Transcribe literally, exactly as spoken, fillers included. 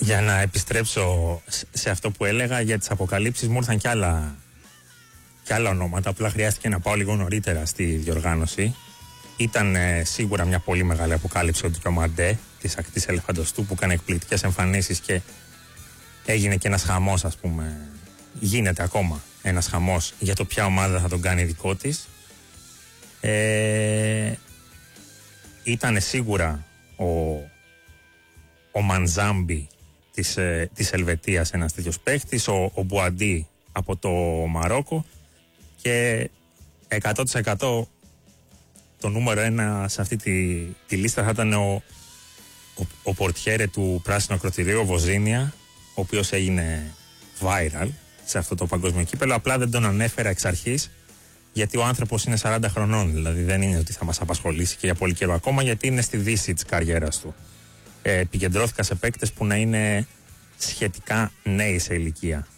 Για να επιστρέψω σε αυτό που έλεγα για τις αποκαλύψεις, μου ήρθαν κι άλλα, κι άλλα ονόματα. Απλά χρειάστηκε να πάω λίγο νωρίτερα στη διοργάνωση. Ήταν ε, σίγουρα μια πολύ μεγάλη αποκάλυψη ο Διομαντέ της ακτής Ελεφαντοστού, που έκανε εκπληκτικές εμφανίσεις και έγινε και ένας χαμός, ας πούμε. Γίνεται ακόμα ένας χαμός για το ποια ομάδα θα τον κάνει δικό της. Ε, ήταν σίγουρα ο, ο Μανζάμπι της, ε, της Ελβετίας, ένας τέτοιος παίχτης, ο, ο Μπουαντί από το Μαρόκο, και εκατό τοις εκατό το νούμερο ένα σε αυτή τη, τη λίστα θα ήταν ο, ο, ο πορτιέρε του πράσινου ακροτηρίου, ο Βοζίνια, ο οποίος έγινε viral σε αυτό το παγκόσμιο κύπελλο. Απλά δεν τον ανέφερα εξ αρχής, γιατί ο άνθρωπος είναι σαράντα χρονών, δηλαδή δεν είναι ότι θα μας απασχολήσει και για πολύ καιρό ακόμα, γιατί είναι στη δύση της καριέρας του. Ε, επικεντρώθηκα σε παίκτες που να είναι σχετικά νέοι σε ηλικία.